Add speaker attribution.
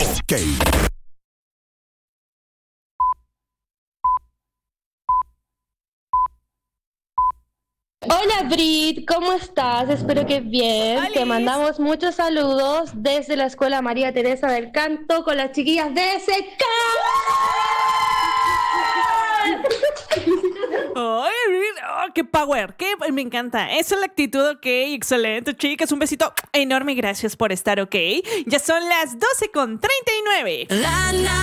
Speaker 1: Ok.
Speaker 2: Hola Brit, ¿cómo estás? Espero que bien. Te
Speaker 3: ¡Olis!
Speaker 2: mandamos muchos saludos desde la Escuela María Teresa del Canto con las chiquillas de SK.
Speaker 3: ¡Ay, qué power! Me encanta. Esa es la actitud, ok. Excelente, chicas. Un besito enorme. Gracias por estar, ok. Ya son las 12:39.